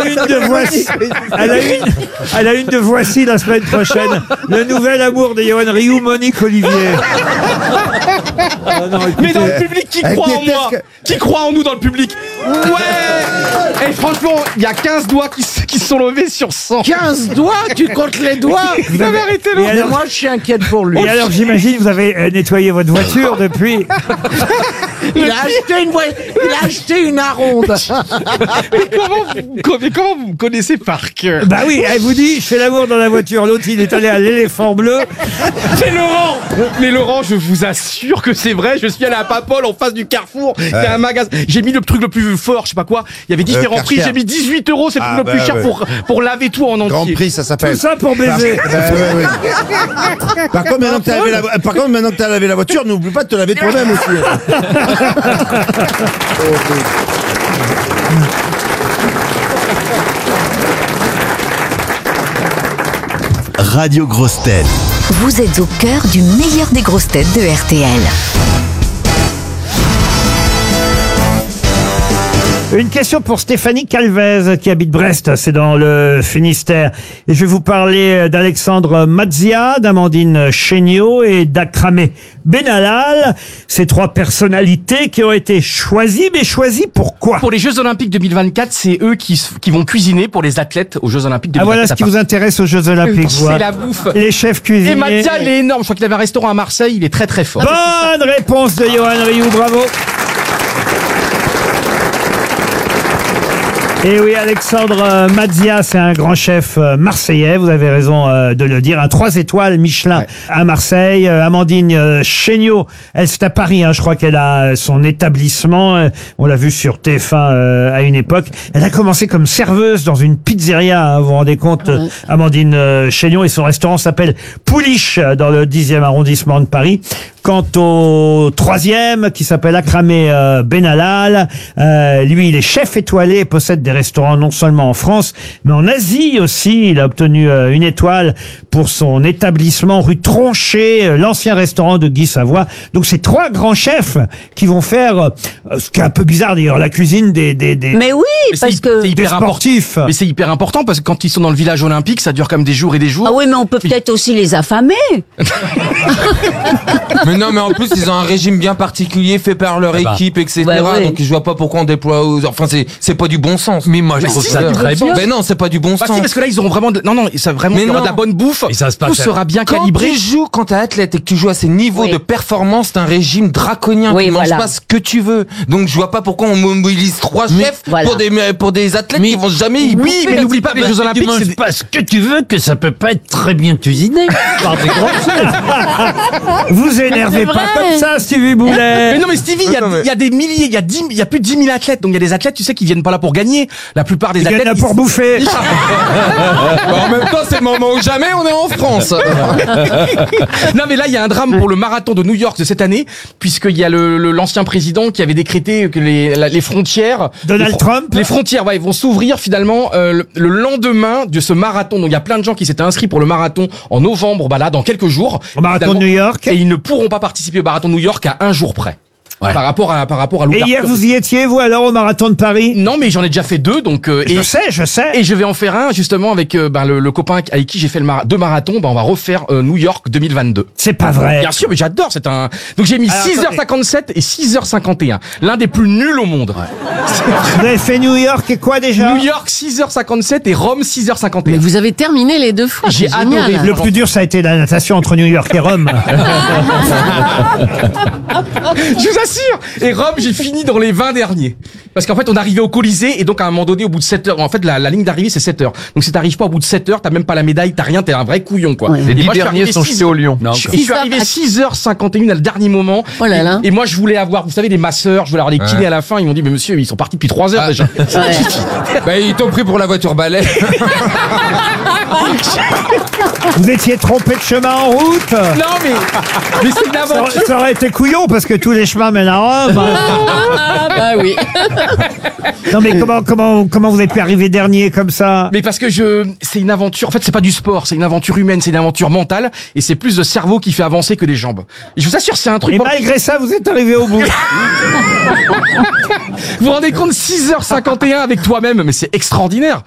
une de Voici. Elle a une de Voici la semaine prochaine. Le nouvel amour de Johan Rioux, Monique Olivier. Non, mais dans le public, qui croit en moi? Qui croit en nous dans le public? Ouais. Et franchement, il y a 15 doigts qui se sont levés sur 100. 15 doigts? Tu comptes les doigts? Vous avez arrêté l'autre. alors- Moi, je suis inquiète pour lui. Et alors, j'imagine, vous avez nettoyé votre voiture depuis. Il a acheté une Aronde. Mais comment vous me connaissez par cœur? Bah oui, elle vous dit, je fais l'amour dans la voiture. L'autre, il est allé à l'éléphant bleu. C'est Laurent. Mais Laurent, je vous assure que c'est vrai. Je suis allé à Papol en face du Carrefour. Il y a un magasin. J'ai mis le truc le plus fort, je sais pas quoi. Il y avait différents prix. Karcher. J'ai mis 18 €. C'est le truc le plus cher pour laver tout en entier. Grand prix, ça s'appelle. Tout ça pour baiser. Par contre, maintenant que t'as lavé la voiture, n'oublie pas de te laver toi-même aussi. Radio Grosses Têtes. Vous êtes au cœur du meilleur des grosses têtes de RTL. Une question pour Stéphanie Calvez qui habite Brest, c'est dans le Finistère. Et je vais vous parler d'Alexandre Mazzia, d'Amandine Chéniaud et d'Akramé Benallal. Ces trois personnalités qui ont été choisies, mais choisies pourquoi? Pour les Jeux Olympiques 2024, c'est eux qui vont cuisiner pour les athlètes aux Jeux Olympiques 2024. Ah voilà ce qui vous intéresse aux Jeux Olympiques. C'est la bouffe. Les chefs cuisiniers. Et Mathia, il est énorme. Je crois qu'il avait un restaurant à Marseille. Il est très très fort. Bonne réponse de Johan Rioux, bravo. Et oui, Alexandre Mazzia, c'est un grand chef marseillais, vous avez raison de le dire, un 3 étoiles Michelin à Marseille. Amandine Chéniaud, elle c'est à Paris, je crois qu'elle a son établissement, on l'a vu sur TF1 à une époque. Elle a commencé comme serveuse dans une pizzeria, vous vous rendez compte, Amandine Chéniaud, et son restaurant s'appelle Pouliche dans le 10e arrondissement de Paris. Quant au troisième, qui s'appelle Akramé Benallal, lui, il est chef étoilé et possède des restaurants non seulement en France, mais en Asie aussi. Il a obtenu une étoile pour son établissement rue Tronchet, l'ancien restaurant de Guy Savoy. Donc, c'est trois grands chefs qui vont faire, ce qui est un peu bizarre d'ailleurs, la cuisine des Mais oui, parce que... c'est hyper sportifs. Mais c'est hyper important parce que quand ils sont dans le village olympique, ça dure quand même des jours et des jours. Ah oui, mais on peut peut-être aussi les affamer. Mais non, mais en plus, ils ont un régime bien particulier fait par leur équipe, etc. Bah ouais. Donc, je vois pas pourquoi on déploie. Enfin, c'est pas du bon sens. Mais moi, je trouve si, ça c'est du très bon bien. sens. Mais non, c'est pas du bon Bah sens. si, parce que là, ils auront vraiment ça vraiment, Mais il y aura non. de la bonne bouffe. Et ça se passe Tout sera bien Quand calibré. tu joues, quand t'es athlète et que tu joues à ces niveaux Oui. de performance, c'est un régime draconien. Oui, Tu manges voilà. pas ce que tu veux. Donc, je vois pas pourquoi on mobilise trois chefs voilà. pour des athlètes qui vont jamais y Oui, mais n'oublie pas que les Jeux Olympiques, Tu c'est manges pas ce que tu veux, que ça peut pas être très bien cuisiné par des grands chefs. Vous énervez C'est pas vrai. comme ça, Stevie Boulet. Mais non, mais Stevie, il y a des milliers, il y a plus de 10 000 athlètes. Donc il y a des athlètes, tu sais, qui viennent pas là pour gagner. La plupart des Il y en athlètes. a pour bouffer. En même temps, c'est le moment où jamais on est en France. Non, mais là, il y a un drame pour le marathon de New York de cette année, puisqu'il y a l'ancien président qui avait décrété que les frontières. Donald Trump. Les frontières, ils vont s'ouvrir finalement le lendemain de ce marathon. Donc il y a plein de gens qui s'étaient inscrits pour le marathon en novembre, là, dans quelques jours. Au marathon de Finalement, New York. Et ils ne pourront pas participer au marathon de New York à un jour près. Ouais. Par rapport à Et l'ouverture. hier, vous y étiez, vous, alors, au marathon de Paris? Non, mais j'en ai déjà fait deux, donc Je sais. et je vais en faire un justement avec le copain avec qui j'ai fait deux marathons. On va refaire New York 2022. C'est pas vrai. Bien sûr, mais j'adore. Donc j'ai mis Alors, 6h57 et 6h51. L'un des plus nuls au monde. Vous avez fait New York et quoi déjà? New York 6h57 et Rome 6h51. Mais vous avez terminé les deux fois. J'ai c'est adoré. génial. Le plus dur, ça a été la natation entre New York et Rome. Je vous assure. Et Rome, j'ai fini dans les 20 derniers. Parce qu'en fait, on arrivait au Colisée et donc à un moment donné, au bout de 7 heures, en fait, la ligne d'arrivée, c'est 7 heures. Donc si t'arrives pas au bout de 7 heures, t'as même pas la médaille, t'as rien, t'es un vrai couillon, quoi. Ouais. Et Les moi, 10 je suis derniers arrivé sont jetés au lion. Je suis arrivé 6h51 à le dernier moment. Oh là là. Et moi, je voulais avoir, vous savez, des masseurs, je voulais avoir des kinés à la fin. Ils m'ont dit, mais monsieur, ils sont partis depuis 3 heures déjà. Bah, ils t'ont pris pour la voiture balai. Vous étiez trompé de chemin en route. Non, mais c'est une aventure. Ça aurait été couillon parce que tous les chemins mènent à Rome. Ah bah oui. Non mais comment vous avez pu arriver dernier comme ça? Mais parce que c'est une aventure. En fait, c'est pas du sport, c'est une aventure humaine, c'est une aventure mentale, et c'est plus le cerveau qui fait avancer que les jambes. Et je vous assure, c'est un truc. Et malgré ça, vous êtes arrivé au bout. Vous vous rendez compte, 6h51 avec toi-même, mais c'est extraordinaire.